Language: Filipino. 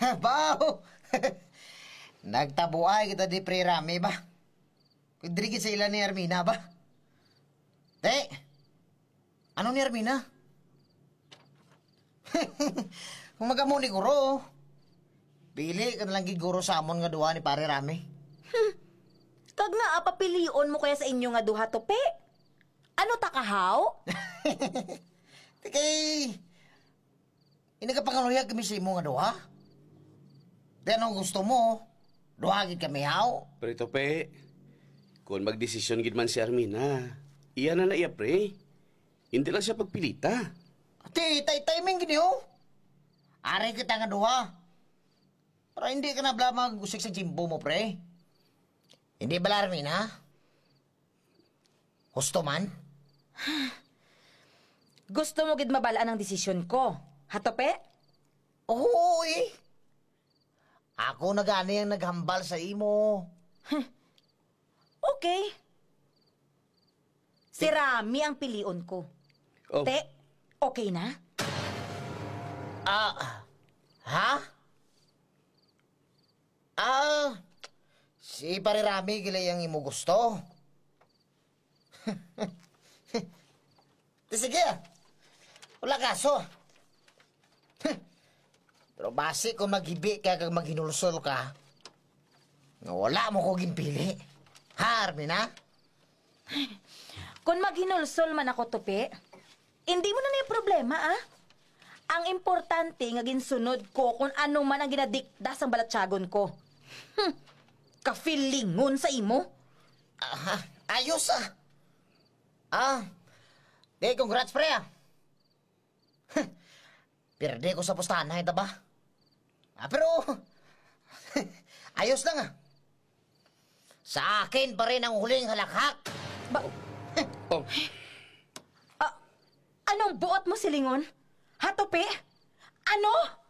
Bao! Nagtabuay kita di pre Rami ba? Kudrigit sa ilan ni Armina ba? Te! Ano ni Armina? Kung magamuni guro, pili ka nalang giguro sa amon nga duha ni pare Rami. Kag nga papilion mo kaya sa inyo nga duha to, pe? Ano ta kahaw? Kay, inagapangaluyag kami sa imo nga duha. Di anong gusto mo? Duhagin kami haw. Pero pe, kung magdesisyon gid man si Armina, iya na iya pre. Hindi lang siya pagpilita. Ate, timing gini ho. Ari kita nga duha. Para hindi ka na blamag gusik sa jimbo mo, pre. Hindi ba, Armina? Husto man? Gusto mo gid mabalaan ang desisyon ko. Hato, pe? Oo, eh. Ako na gani ang naghambal sa imo. Okay. Si Rami ang pilion ko. Oh, Te, okay na? Ha? Si pare Rami gilay ang imo gusto. Sige, wala kaso. Pero base kung maghibi ka kag maghinulsol ka, nga wala mo ko gimpili. Ha, Armina? Kung maghinulsol man ako, Tupi, hindi mo na yung problema, ah. Ang importante nga ginsunod ko kung ano man ang ginadikda sa balatsagon ko. Kafilingon sa imo. Ayos congrats pre Perde ko sa pustahan na ito ba? Pero ayos lang Sa akin pa rin ang huling halakhak. oh, Anong buot mo, Silingon? Ha, Tupi? Ano?